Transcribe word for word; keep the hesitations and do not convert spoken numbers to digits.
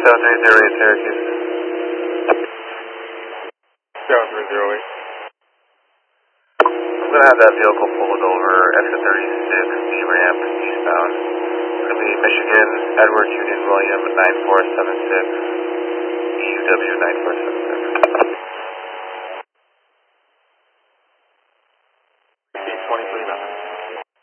seven three zero eight Syracuse. seven three zero eight. I'm going to have that vehicle pulled over exit thirty-six, D ramp, eastbound. It's going to be Michigan, Edward Union William, nine four seven six, E U W nine four seven six.